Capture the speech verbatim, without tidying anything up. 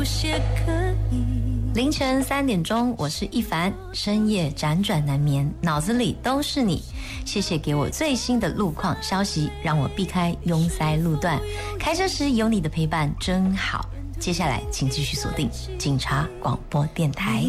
凌晨三点钟，我是一凡，深夜辗转难眠，脑子里都是你。谢谢给我最新的路况消息，让我避开拥塞路段。开车时有你的陪伴真好。接下来请继续锁定警察广播电台。